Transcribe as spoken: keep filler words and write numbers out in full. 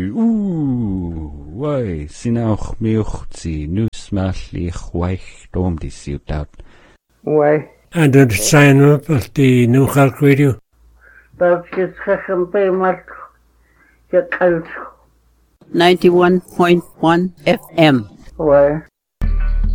Ooh, wai, sinauch miuchzi, nus mallich weich dom di ciudad. Wai. And the sign up of the New York Radio. Dat is geen maar je kunt. ninety-one point one F M. Wai.